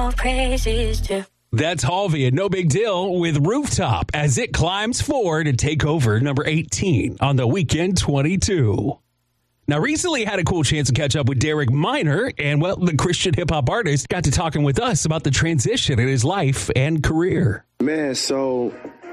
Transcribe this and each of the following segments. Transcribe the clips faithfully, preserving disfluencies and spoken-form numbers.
all praises to. That's Halvey and No Big Deal with Rooftop as it climbs forward to take over number eighteen on the Weekend twenty-two. Now, recently had a cool chance to catch up with Derek Minor, and, well, the Christian hip-hop artist got to talking with us about the transition in his life and career. Man, so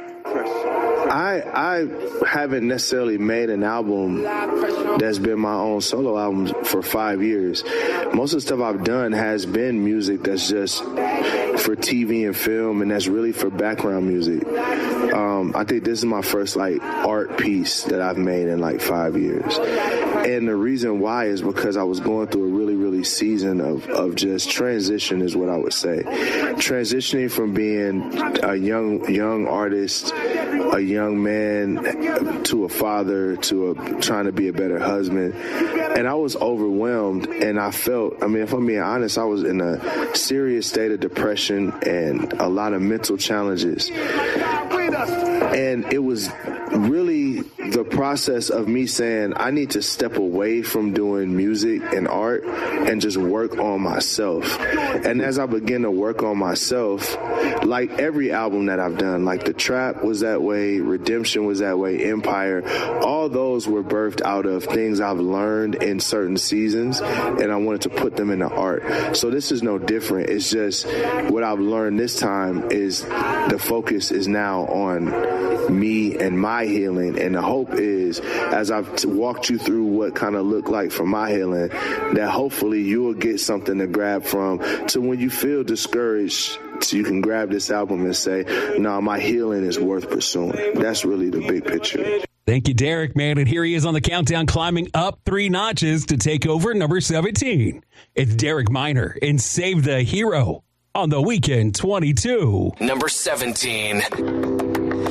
I I haven't necessarily made an album that's been my own solo album for five years. Most of the stuff I've done has been music that's just for T V and film, and that's really for background music. Um, I think this is my first like art piece that I've made in like five years. And the reason why is because I was going through a really, really season of, of just transition is what I would say. Transitioning from being a young young artist, a young man, to a father, to a, trying to be a better husband. And I was overwhelmed, and I felt, I mean, if I'm being honest, I was in a serious state of depression and a lot of mental challenges. And it was really the process of me saying, I need to step away from doing music and art and just work on myself. And as I began to work on myself, like every album that I've done, like The Trap was that way, Redemption was that way, Empire, all those were birthed out of things I've learned in certain seasons, and I wanted to put them into art. So this is no different. It's just what I've learned this time is the focus is now on me and my healing, and the hope is, as I've t- walked you through what kind of looked like for my healing, that hopefully you will get something to grab from, to when you feel discouraged, so you can grab this album and say, no, my healing is worth pursuing. That's really the big picture. Thank you, Derek, man. And here he is on the countdown, climbing up three notches to take over number seventeen. It's Derek Minor and Save the Hero on the Weekend twenty-two. Number seventeen.